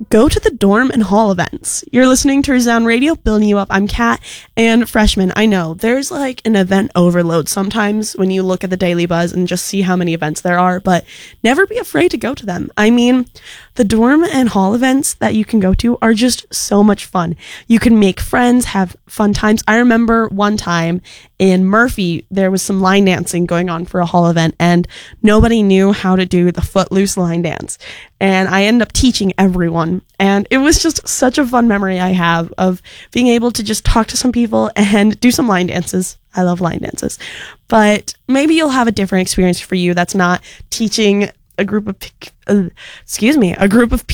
go to the dorm and hall events. You're listening to Resound Radio, building you up. I'm Kat, and freshmen, I know there's like an event overload sometimes when you look at the Daily Buzz and just see how many events there are, but never be afraid to go to them. I mean, the dorm and hall events that you can go to are just so much fun. You can make friends, have fun times. I remember one time in Murphy, there was some line dancing going on for a hall event, and nobody knew how to do the footloose line dance. And I ended up teaching everyone. And it was just such a fun memory I have of being able to just talk to some people and do some line dances. I love line dances. But maybe you'll have a different experience for you that's not teaching a group of